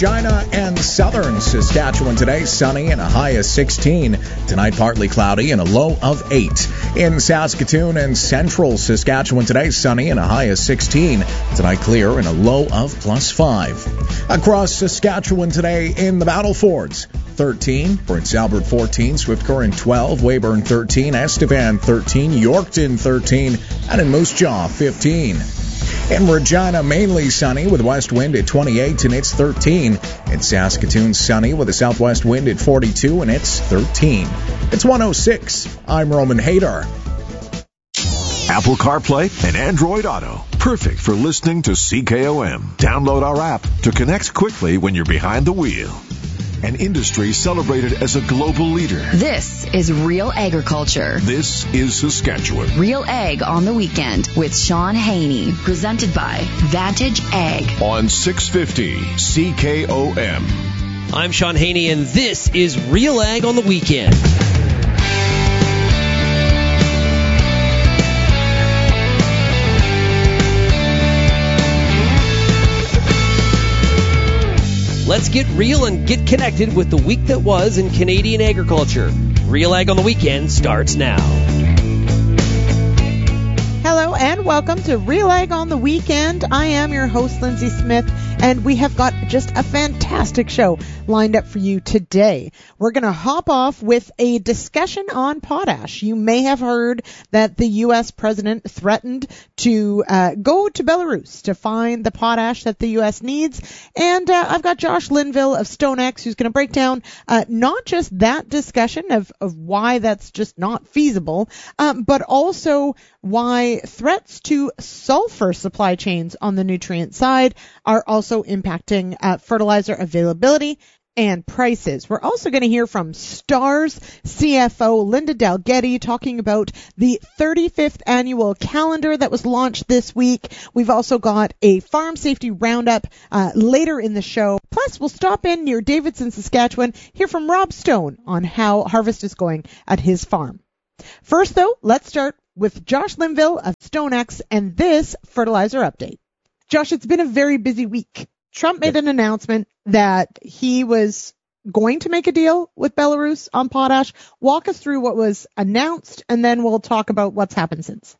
Regina and southern Saskatchewan today, sunny and a high of 16. Tonight, partly cloudy and a low of 8. In Saskatoon and central Saskatchewan today, sunny and a high of 16. Tonight, clear and a low of +5. Across Saskatchewan today in the Battlefords, 13, Prince Albert 14, Swift Current 12, Weyburn 13, Estevan 13, Yorkton 13, and in Moose Jaw 15. In Regina, mainly sunny with a west wind at 28 and it's 13. In Saskatoon, sunny with a southwest wind at 42 and it's 13. It's 106. I'm Roman Hader. Apple CarPlay and Android Auto. Perfect for listening to CKOM. Download our app to connect quickly when you're behind the wheel. An industry celebrated as a global leader. This is Real Agriculture. This is Saskatchewan. Real Ag on the Weekend with Sean Haney. Presented by Vantage Ag. On 650 CKOM. I'm Sean Haney, and this is Real Ag on the Weekend. Let's get real and get connected with the week that was in Canadian agriculture. Real Ag on the Weekend starts now. Hello and welcome to Real Ag on the Weekend. I am your host, Lindsay Smith, and we have got just a fantastic show lined up for you today. We're going to hop off with a discussion on potash. You may have heard that the U.S. president threatened to go to Belarus to find the potash that the U.S. needs. And I've got Josh Linville of StoneX who's going to break down not just that discussion of why that's just not feasible, but also why threats to sulfur supply chains on the nutrient side are also impacting fertilizer availability and prices. We're also going to hear from STARS CFO Linda Dalgetty talking about the 35th annual calendar that was launched this week. We've also got a farm safety roundup later in the show. Plus, we'll stop in near Davidson, Saskatchewan, hear from Rob Stone on how harvest is going at his farm. First, though, let's start with Josh Linville of StoneX and this fertilizer update. Josh, it's been a very busy week. Trump made an announcement that he was going to make a deal with Belarus on potash. Walk us through what was announced, and then we'll talk about what's happened since.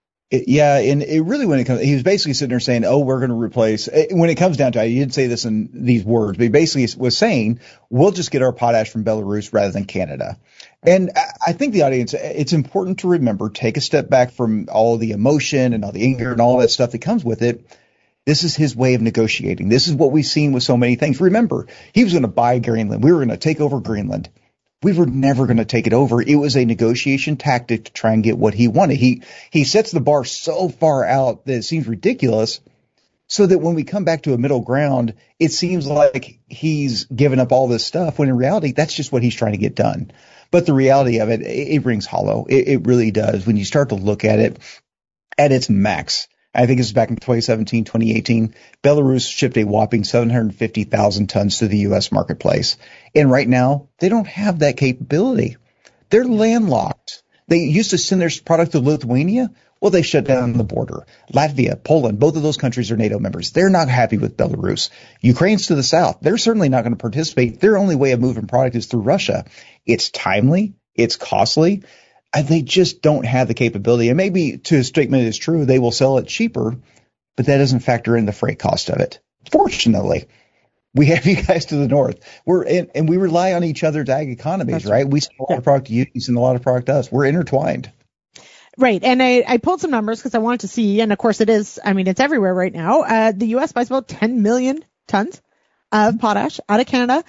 Yeah, and it really, when it comes, he was basically sitting there saying, oh, we're going to replace, when it comes down to it, he didn't say this in these words, but he basically was saying, we'll just get our potash from Belarus rather than Canada. And I think the audience, it's important to remember, take a step back from all the emotion and all the anger and all that stuff that comes with it. This is his way of negotiating. This is what we've seen with so many things. Remember, he was going to buy Greenland. We were going to take over Greenland. We were never going to take it over. It was a negotiation tactic to try and get what he wanted. He sets the bar so far out that it seems ridiculous, so that when we come back to a middle ground, it seems like he's given up all this stuff, when in reality, that's just what he's trying to get done. But the reality of it, it rings hollow. It really does. When you start to look at it at its max, I think this is back in 2017, 2018, Belarus shipped a whopping 750,000 tons to the U.S. marketplace. And right now, they don't have that capability. They're landlocked. They used to send their product to Lithuania. Well, they shut down the border. Latvia, Poland, both of those countries are NATO members. They're not happy with Belarus. Ukraine's to the south. They're certainly not going to participate. Their only way of moving product is through Russia. It's timely. It's costly. They just don't have the capability. And maybe, to a statement is true, they will sell it cheaper, but that doesn't factor in the freight cost of it. Fortunately, we have you guys to the north. And we rely on each other's ag economies, right? We sell a lot of product to you, you send a lot of product to us. We're intertwined. Right. And I pulled some numbers because I wanted to see, and of course it is, it's everywhere right now. The U.S. buys about 10 million tons of potash out of Canada.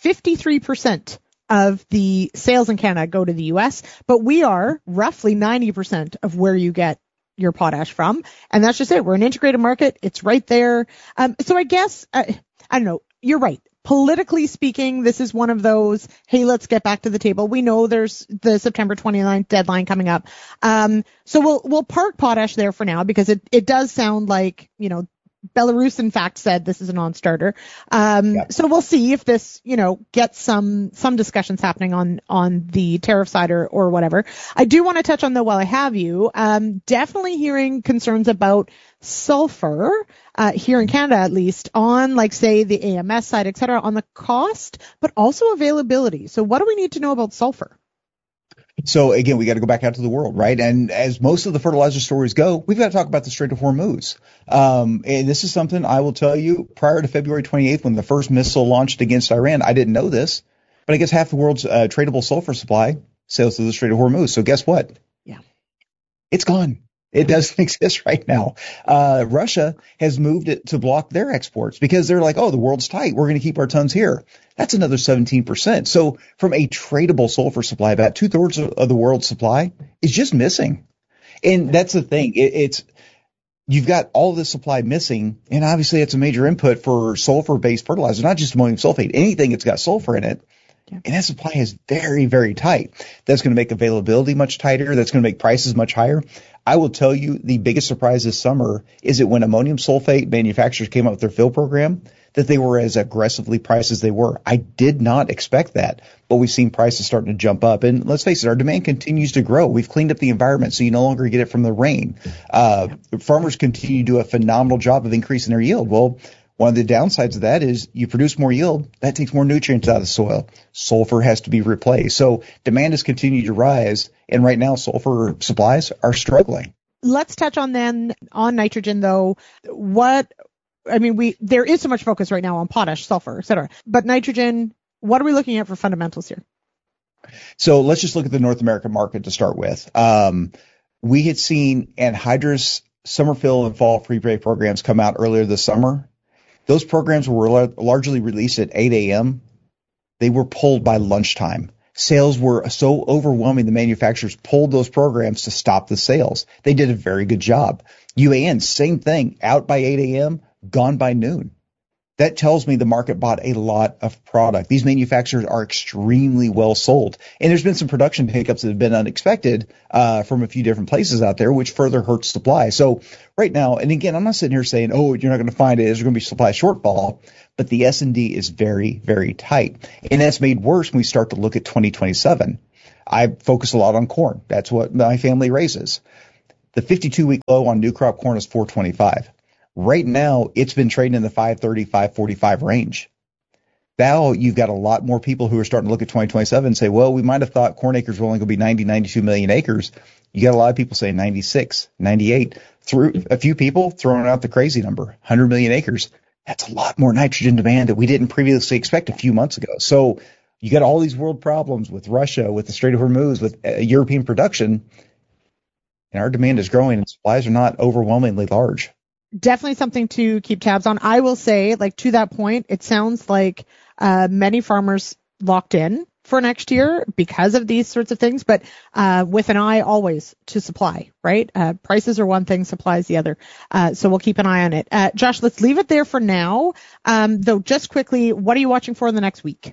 53% of the sales in Canada go to the U.S., but we are roughly 90% of where you get your potash from. And that's just it. We're an integrated market. It's right there. So I guess, I don't know, you're right. Politically speaking, this is one of those, hey, let's get back to the table. We know there's the September 29th deadline coming up. So we'll park potash there for now, because it does sound like, Belarus, in fact, said this is a non-starter. So we'll see if this, gets some discussions happening on the tariff side or whatever. I do want to touch on, though, while I have you, definitely hearing concerns about sulfur, here in Canada, at least, on, like, say, the AMS side, et cetera, on the cost, but also availability. So what do we need to know about sulfur? So again, we got to go back out to the world, right? And as most of the fertilizer stories go, we've got to talk about the Strait of Hormuz. And this is something I will tell you, prior to February 28th, when the first missile launched against Iran, I didn't know this, but I guess half the world's tradable sulfur supply sails through the Strait of Hormuz. So guess what? Yeah. It's gone. It doesn't exist right now. Russia has moved it to block their exports because they're like, oh, the world's tight. We're going to keep our tons here. That's another 17%. So from a tradable sulfur supply, about 2/3 of the world's supply is just missing. And that's the thing. You've got all this supply missing, and obviously it's a major input for sulfur-based fertilizer, not just ammonium sulfate, anything that's got sulfur in it. Yeah. And that supply is very, very tight. That's going to make availability much tighter. That's going to make prices much higher. I will tell you the biggest surprise this summer is that when ammonium sulfate manufacturers came up with their fill program, that they were as aggressively priced as they were. I did not expect that, but we've seen prices starting to jump up. And let's face it, our demand continues to grow. We've cleaned up the environment, so you no longer get it from the rain. Farmers continue to do a phenomenal job of increasing their yield. Well, one of the downsides of that is you produce more yield. That takes more nutrients out of the soil. Sulfur has to be replaced. So demand has continued to rise, and right now sulfur supplies are struggling. Let's touch on nitrogen, though. There is so much focus right now on potash, sulfur, et cetera. But nitrogen, what are we looking at for fundamentals here? So let's just look at the North American market to start with. We had seen anhydrous summer fill and fall prepay programs come out earlier this summer. Those programs were largely released at 8 a.m. They were pulled by lunchtime. Sales were so overwhelming, the manufacturers pulled those programs to stop the sales. They did a very good job. UAN, same thing, out by 8 a.m., gone by noon. That tells me the market bought a lot of product. These manufacturers are extremely well sold. And there's been some production hiccups that have been unexpected from a few different places out there, which further hurts supply. So right now, and again, I'm not sitting here saying, oh, you're not going to find it. There's going to be supply shortfall. But the S&D is very, very tight. And that's made worse when we start to look at 2027. I focus a lot on corn. That's what my family raises. The 52-week low on new crop corn is 425. Right now, it's been trading in the 530, 545 range. Now you've got a lot more people who are starting to look at 2027 and say, well, we might have thought corn acres were only going to be 90, 92 million acres. You got a lot of people saying 96, 98. Through a few people throwing out the crazy number, 100 million acres. That's a lot more nitrogen demand that we didn't previously expect a few months ago. So you got all these world problems with Russia, with the Strait of Hormuz, with European production, and our demand is growing and supplies are not overwhelmingly large. Definitely something to keep tabs on. I will say, to that point, it sounds like many farmers locked in for next year because of these sorts of things, but with an eye always to supply, right? Prices are one thing, supply is the other. So we'll keep an eye on it. Josh, let's leave it there for now. Though, just quickly, what are you watching for in the next week?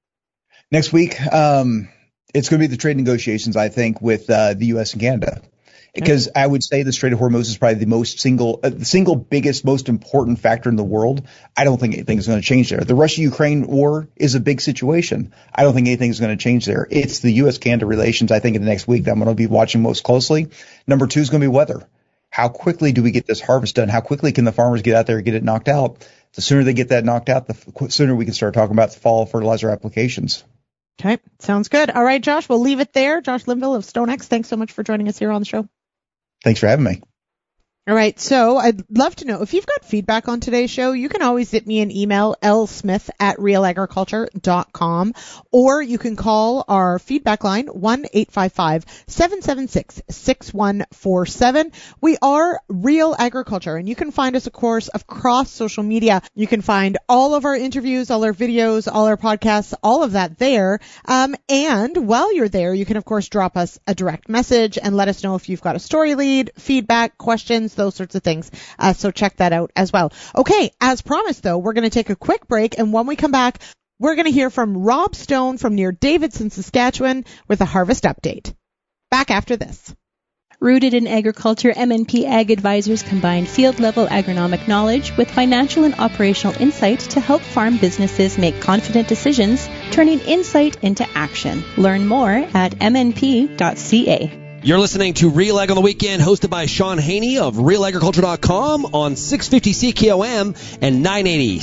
Next week, it's going to be the trade negotiations, I think, with the U.S. and Canada. Because I would say the Strait of Hormuz is probably the single biggest, most important factor in the world. I don't think anything is going to change there. The Russia-Ukraine war is a big situation. I don't think anything is going to change there. It's the U.S.-Canada relations, I think, in the next week that I'm going to be watching most closely. Number 2 is going to be weather. How quickly do we get this harvest done? How quickly can the farmers get out there and get it knocked out? The sooner they get that knocked out, the sooner we can start talking about the fall fertilizer applications. Okay, sounds good. All right, Josh, we'll leave it there. Josh Linville of StoneX, thanks so much for joining us here on the show. Thanks for having me. All right. So I'd love to know if you've got feedback on today's show, you can always hit me an email, lsmith@realagriculture.com, or you can call our feedback line, 1-855-776-6147. We are Real Agriculture, and you can find us, of course, across social media. You can find all of our interviews, all our videos, all our podcasts, all of that there. And while you're there, you can, of course, drop us a direct message and let us know if you've got a story lead, feedback, questions, those sorts of things. So check that out as well. Okay, as promised, though, we're going to take a quick break, and when we come back, we're going to hear from Rob Stone from near Davidson, Saskatchewan, with a harvest update. Back after this. Rooted in agriculture, MNP Ag Advisors combine field-level agronomic knowledge with financial and operational insight to help farm businesses make confident decisions, turning insight into action. Learn more at mnp.ca. You're listening to Real Ag on the Weekend, hosted by Sean Haney of RealAgriculture.com on 650 CKOM and 980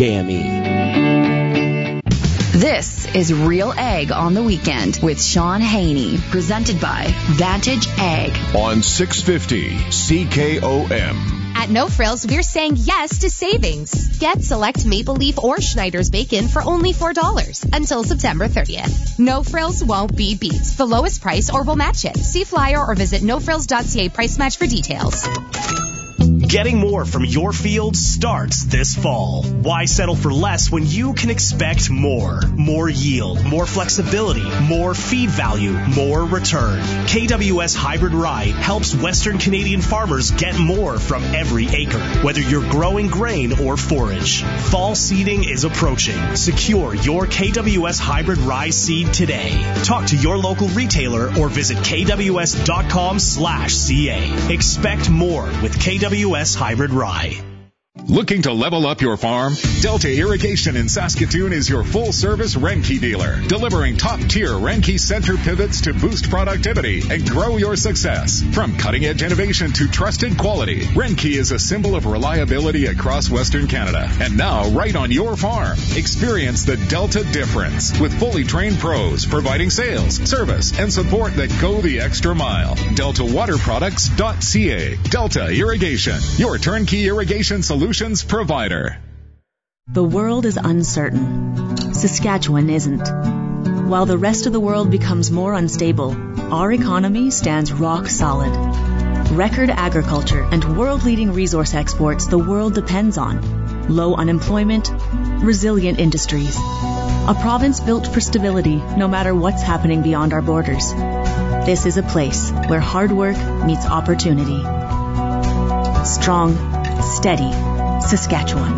CJME. This is Real Ag on the Weekend with Sean Haney, presented by Vantage Ag on 650 CKOM. At No Frills, we're saying yes to savings. Get select Maple Leaf or Schneider's bacon for only $4 until September 30th. No Frills won't be beat. The lowest price or we'll match it. See flyer or visit nofrills.ca price match for details. Getting more from your field starts this fall. Why settle for less when you can expect more? More yield, more flexibility, more feed value, more return. KWS Hybrid Rye helps Western Canadian farmers get more from every acre, whether you're growing grain or forage. Fall seeding is approaching. Secure your KWS Hybrid Rye seed today. Talk to your local retailer or visit kws.com/ca. Expect more with KWS Hybrid Rye. Looking to level up your farm? Delta Irrigation in Saskatoon is your full-service Renke dealer, delivering top-tier Renke center pivots to boost productivity and grow your success. From cutting-edge innovation to trusted quality, Renke is a symbol of reliability across Western Canada. And now, right on your farm, experience the Delta difference with fully trained pros providing sales, service, and support that go the extra mile. DeltaWaterProducts.ca. Delta Irrigation, your turnkey irrigation solutions provider. The world is uncertain. Saskatchewan isn't. While the rest of the world becomes more unstable, our economy stands rock solid. Record agriculture and world-leading resource exports the world depends on. Low unemployment, resilient industries. A province built for stability no matter what's happening beyond our borders. This is a place where hard work meets opportunity. Strong, steady Saskatchewan.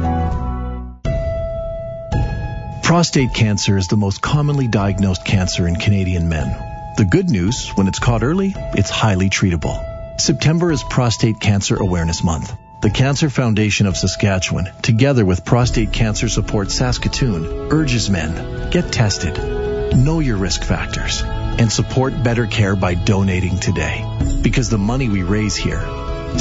Prostate cancer is the most commonly diagnosed cancer in Canadian men. The good news, when it's caught early, it's highly treatable. September is Prostate Cancer Awareness Month. The Cancer Foundation of Saskatchewan, together with Prostate Cancer Support Saskatoon, urges men, get tested, know your risk factors, and support better care by donating today. Because the money we raise here